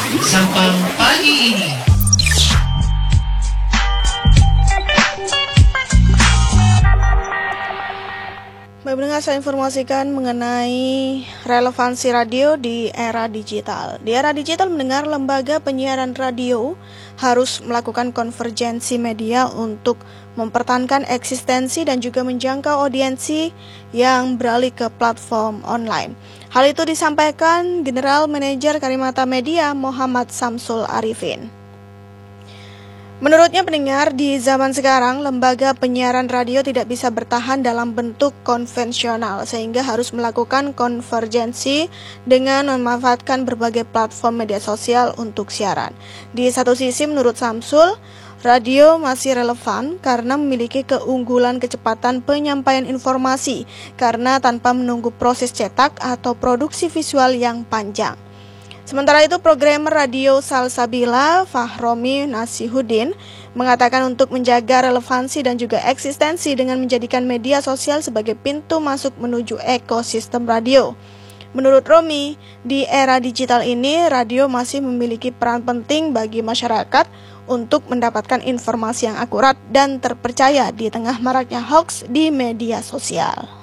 Sapang pagi ini. Baik pendengar, saya informasikan mengenai relevansi radio di era digital. Di era digital mendengar, lembaga penyiaran radio harus melakukan konvergensi media untuk mempertahankan eksistensi dan juga menjangkau audiensi yang beralih ke platform online. Hal itu disampaikan General Manager Karimata Media Muhammad Samsul Arifin. Menurutnya pendengar, di zaman sekarang lembaga penyiaran radio tidak bisa bertahan dalam bentuk konvensional sehingga harus melakukan konvergensi dengan memanfaatkan berbagai platform media sosial untuk siaran. Di satu sisi menurut Samsul, radio masih relevan karena memiliki keunggulan kecepatan penyampaian informasi karena tanpa menunggu proses cetak atau produksi visual yang panjang. Sementara itu, programmer radio Salsabila Fahromi Nasihudin mengatakan untuk menjaga relevansi dan juga eksistensi dengan menjadikan media sosial sebagai pintu masuk menuju ekosistem radio. Menurut Romi, di era digital ini, radio masih memiliki peran penting bagi masyarakat untuk mendapatkan informasi yang akurat dan terpercaya di tengah maraknya hoax di media sosial.